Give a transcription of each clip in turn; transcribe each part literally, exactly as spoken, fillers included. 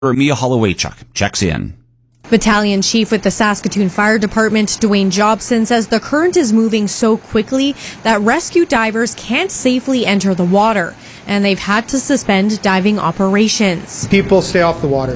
Mia Hollowaychuk checks in. Battalion Chief with the Saskatoon Fire Department, Dwayne Jobson, says the current is moving so quickly that rescue divers can't safely enter the water, and they've had to suspend diving operations. People stay off the water.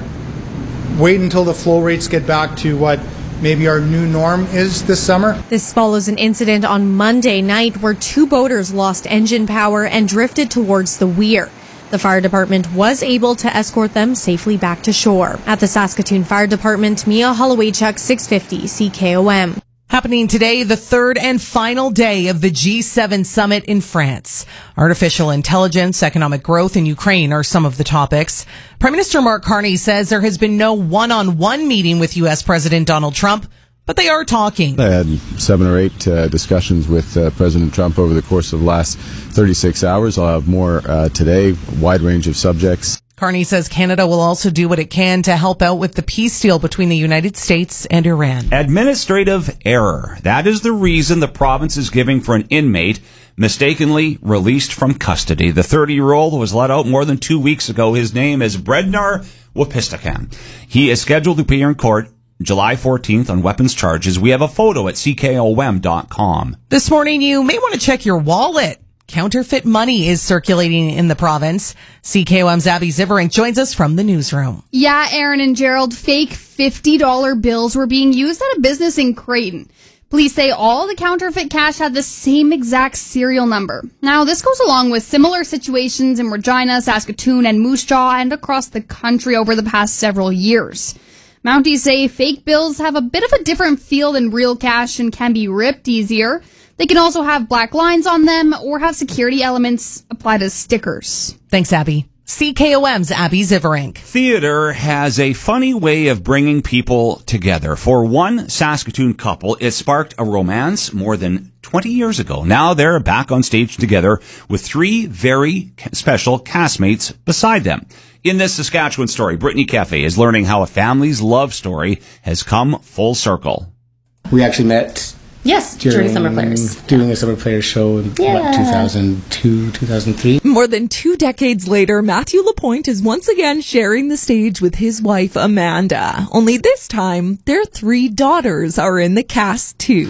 Wait until the flow rates get back to what maybe our new norm is this summer. This follows an incident on Monday night where two boaters lost engine power and drifted towards the weir. The fire department was able to escort them safely back to shore. At the Saskatoon Fire Department, Mia Hollowaychuk, six fifty C K O M. Happening today, the third and final day of the G seven summit in France. Artificial intelligence, economic growth, and Ukraine are some of the topics. Prime Minister Mark Carney says there has been no one-on-one meeting with U S President Donald Trump, but they are talking. I had seven or eight uh, discussions with uh, President Trump over the course of the last thirty-six hours. I'll have more uh, today, a wide range of subjects. Carney says Canada will also do what it can to help out with the peace deal between the United States and Iran. Administrative error. That is the reason the province is giving for an inmate mistakenly released from custody. The thirty-year-old was let out more than two weeks ago. His name is Brednar Wapistakan. He is scheduled to appear in court July fourteenth on weapons charges. We have a photo at C K O M dot com. This morning, you may want to check your wallet. Counterfeit money is circulating in the province. C K O M's Abby Ziverink joins us from the newsroom. Yeah, Aaron and Gerald, fake fifty dollar bills were being used at a business in Creighton. Police say all the counterfeit cash had the same exact serial number. Now, this goes along with similar situations in Regina, Saskatoon, and Moose Jaw, and across the country over the past several years. Mounties say fake bills have a bit of a different feel than real cash and can be ripped easier. They can also have black lines on them or have security elements applied as stickers. Thanks, Abby. C K O M's Abby Ziverink. Theater has a funny way of bringing people together. For one Saskatoon couple, it sparked a romance more than twenty years ago. Now they're back on stage together with three very special castmates beside them. In this Saskatchewan story, Brittany Cafe is learning how a family's love story has come full circle. We actually met Yes, during, during Summer Players. Doing a Summer Players show in, yeah. what, two thousand two, two thousand three? More than two decades later, Matthew Lapointe is once again sharing the stage with his wife, Amanda. Only this time, their three daughters are in the cast, too.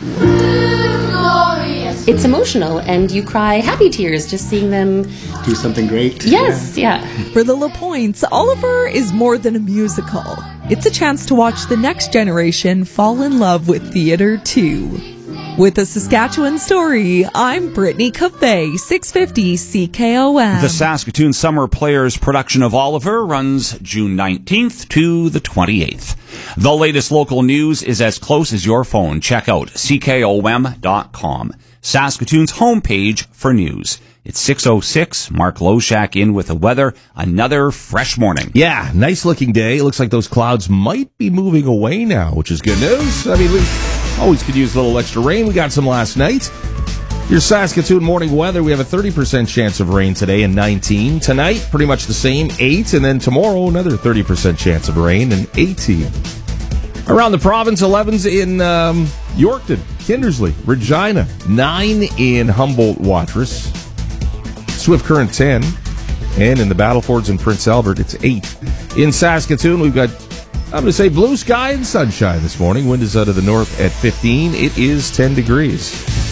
It's emotional, and you cry happy tears just seeing them do something great. Yes, yeah. yeah. For the Lapointes, Oliver is more than a musical. It's a chance to watch the next generation fall in love with theater, too. With a Saskatchewan story, I'm Brittany Cafe, six fifty C K O M. The Saskatoon Summer Players production of Oliver runs June nineteenth to the twenty-eighth. The latest local news is as close as your phone. Check out C K O M dot com, Saskatoon's homepage for news. It's six oh six. Mark Loshak in with the weather. Another fresh morning. Yeah, nice looking day. It looks like those clouds might be moving away now, which is good news. I mean, we always could use a little extra rain. We got some last night. Your Saskatoon morning weather, we have a thirty percent chance of rain today and nineteen. Tonight, pretty much the same, eight. And then tomorrow, another thirty percent chance of rain and eighteen. Around the province, elevens in um, Yorkton, Kindersley, Regina, nine in Humboldt-Watrous, Swift Current ten, and in the Battlefords in Prince Albert, it's eight. In Saskatoon, we've got, I'm going to say, blue sky and sunshine this morning. Wind is out of the north at fifteen. It is ten degrees.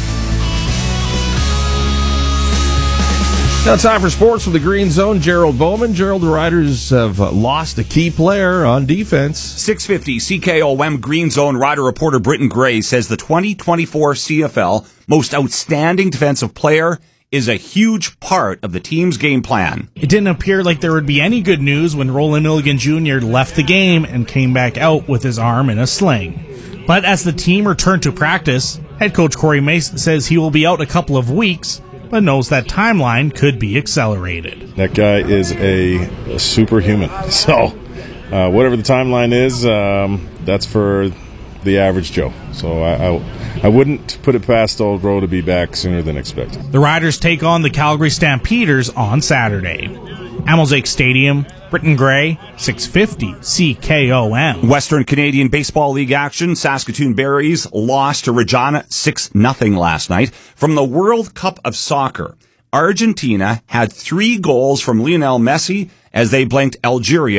Now time for sports from the Green Zone. Gerald Bowman. Gerald, the Riders have lost a key player on defense. six fifty C K O M Green Zone Rider reporter Britton Gray says the twenty twenty-four C F L Most Outstanding Defensive Player is a huge part of the team's game plan. It didn't appear like there would be any good news when Roland Milligan Junior left the game and came back out with his arm in a sling. But as the team returned to practice, head coach Corey Mace says he will be out a couple of weeks, but knows that timeline could be accelerated. That guy is a, a superhuman. So uh, whatever the timeline is, um, that's for the average Joe. So I, I, I wouldn't put it past Old Rowe to be back sooner than expected. The Riders take on the Calgary Stampeders on Saturday. Amosake Stadium, Britton Gray, six fifty C K O M. Western Canadian Baseball League action. Saskatoon Berries lost to Regina six nothing last night. From the World Cup of Soccer, Argentina had three goals from Lionel Messi as they blanked Algeria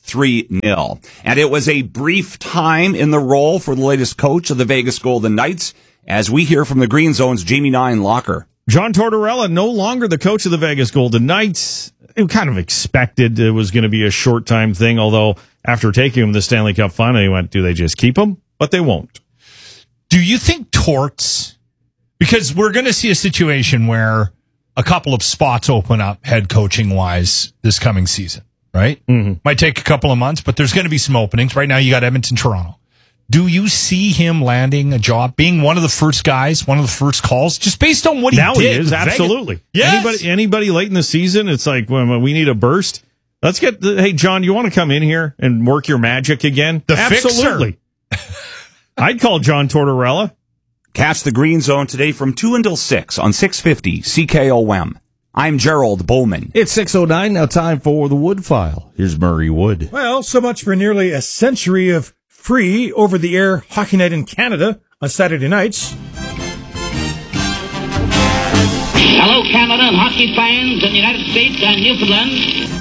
three nil. And it was a brief time in the role for the latest coach of the Vegas Golden Knights, as we hear from the Green Zone's Jamie Nine Locker. John Tortorella, no longer the coach of the Vegas Golden Knights. It kind of expected it was going to be a short-time thing, although after taking him to the Stanley Cup final, he went, do they just keep him? But they won't. Do you think Torts, because we're going to see a situation where a couple of spots open up head coaching-wise this coming season, right? Mm-hmm. Might take a couple of months, but there's going to be some openings. Right now you got Edmonton, Toronto. Do you see him landing a job, being one of the first guys, one of the first calls, just based on what he now did? Now he is, with absolutely. Vegas? Yes. Anybody, anybody late in the season, it's like, well, we need a burst. Let's get, the, hey, John, you want to come in here and work your magic again? The absolutely. I'd call John Tortorella. Catch the Green Zone today from two until six on six fifty C K O M. I'm Gerald Bowman. It's six oh nine, now time for the Wood File. Here's Murray Wood. Well, so much for nearly a century of free over-the-air hockey night in Canada on Saturday nights. Hello, Canada and hockey fans in the United States and Newfoundland.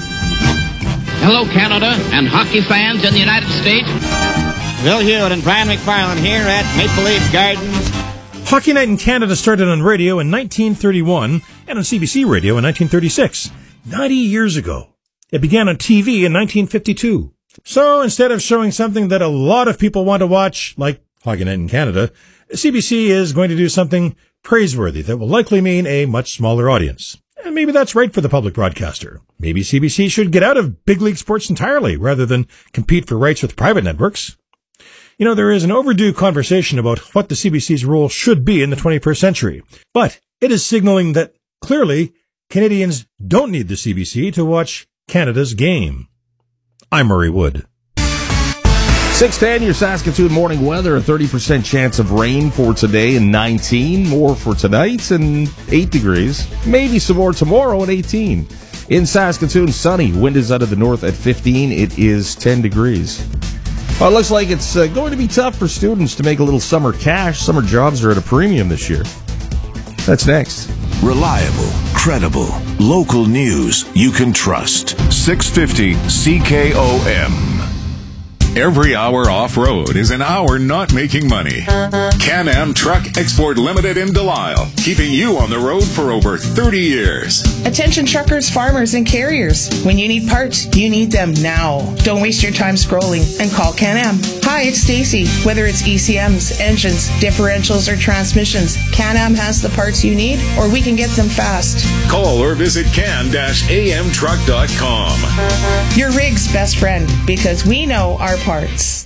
Hello, Canada and hockey fans in the United States. Bill Hewitt and Brian McFarland here at Maple Leaf Gardens. Hockey Night in Canada started on radio in nineteen thirty-one and on C B C Radio in nineteen thirty-six, ninety years ago. It began on T V in nineteen fifty-two. So instead of showing something that a lot of people want to watch, like Hockey Night in Canada, C B C is going to do something praiseworthy that will likely mean a much smaller audience. And maybe that's right for the public broadcaster. Maybe C B C should get out of big league sports entirely rather than compete for rights with private networks. You know, there is an overdue conversation about what the C B C's role should be in the twenty-first century, but it is signaling that clearly Canadians don't need the C B C to watch Canada's game. I'm Murray Wood. six ten, your Saskatoon morning weather, a thirty percent chance of rain for today and nineteen, more for tonight and eight degrees. Maybe some more tomorrow and eighteen. In Saskatoon, sunny, wind is out of the north at fifteen, it is ten degrees. Well, it looks like it's uh, going to be tough for students to make a little summer cash. Summer jobs are at a premium this year. That's next. Reliable, credible, local news you can trust. six fifty C K O M. Every hour off-road is an hour not making money. Can-Am Truck Export Limited in Delisle, keeping you on the road for over thirty years. Attention truckers, farmers, and carriers. When you need parts, you need them now. Don't waste your time scrolling and call Can-Am. Hi, it's Stacy. Whether it's E C Ms, engines, differentials, or transmissions, Can-Am has the parts you need, or we can get them fast. Call or visit can dash a m truck dot com. Your rig's best friend, because we know our parts.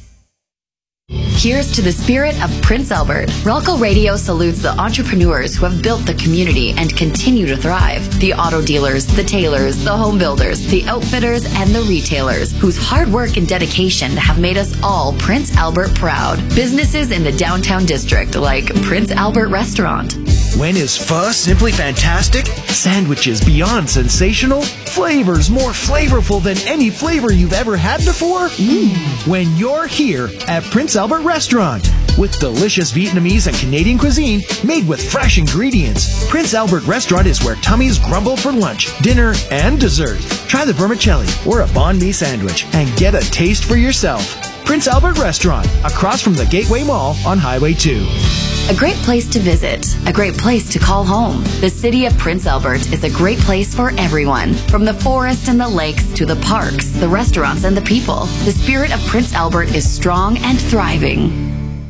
Here's to the spirit of Prince Albert. Relco Radio salutes the entrepreneurs who have built the community and continue to thrive. The auto dealers, the tailors, the home builders, the outfitters, and the retailers whose hard work and dedication have made us all Prince Albert proud. Businesses in the downtown district like Prince Albert Restaurant. When is pho simply fantastic? Sandwiches beyond sensational? Flavors more flavorful than any flavor you've ever had before? Mm. When you're here at Prince Albert Restaurant. With delicious Vietnamese and Canadian cuisine made with fresh ingredients, Prince Albert Restaurant is where tummies grumble for lunch, dinner, and dessert. Try the vermicelli or a banh mi sandwich and get a taste for yourself. Prince Albert Restaurant, across from the Gateway Mall on Highway two. A great place to visit, a great place to call home. The city of Prince Albert is a great place for everyone. From the forest and the lakes to the parks, the restaurants, and the people, the spirit of Prince Albert is strong and thriving.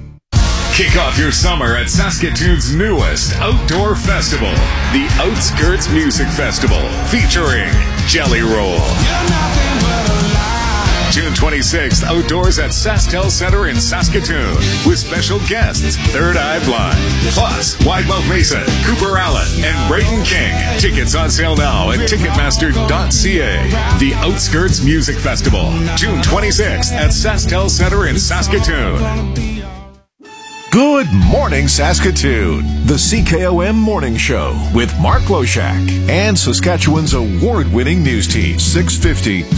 Kick off your summer at Saskatoon's newest outdoor festival, the Outskirts Music Festival, featuring Jelly Roll. June twenty-sixth, outdoors at SaskTel Center in Saskatoon, with special guests Third Eye Blind, plus Widemouth Mason, Cooper Allen, and Brayden King. Tickets on sale now at ticketmaster dot c a. The Outskirts Music Festival, June twenty-sixth at SaskTel Center in Saskatoon. Good morning, Saskatoon. The C K O M Morning Show with Mark Loshak and Saskatchewan's award-winning news team, six fifty